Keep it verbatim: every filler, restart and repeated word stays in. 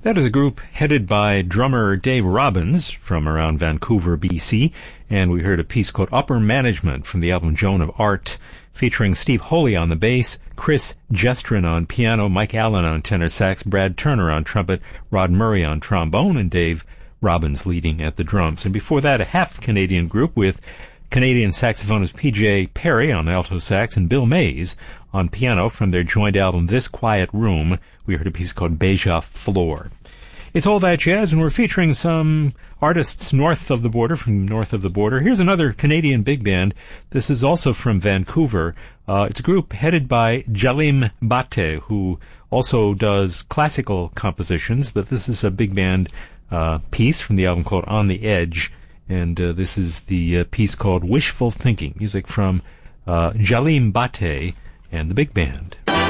That is a group headed by drummer Dave Robbins from around Vancouver, B C, and we heard a piece called Upper Management from the album Joan of Art, featuring Steve Holy on the bass, Chris Gestrin on piano, Mike Allen on tenor sax, Brad Turner on trumpet, Rod Murray on trombone, and Dave Robbins leading at the drums. And before that, a half-Canadian group with Canadian saxophonist P J Perry on alto sax and Bill Mays on piano from their joint album This Quiet Room. We heard a piece called Beja Floor. It's All That Jazz, and we're featuring some artists north of the border, from north of the border. Here's another Canadian big band. This is also from Vancouver. Uh, it's a group headed by Jalim Bate, who also does classical compositions, but this is a big band uh, piece from the album called On the Edge, and uh, this is the uh, piece called Wishful Thinking, music from uh, Jalim Bate and the big band.